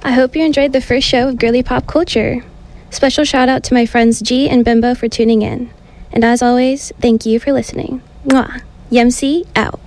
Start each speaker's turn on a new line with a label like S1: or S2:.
S1: I hope you enjoyed the first show of Girly Pop Culture. Special shout out to my friends G and Bimbo for tuning in. And as always, thank you for listening. Mwah. Yemc out.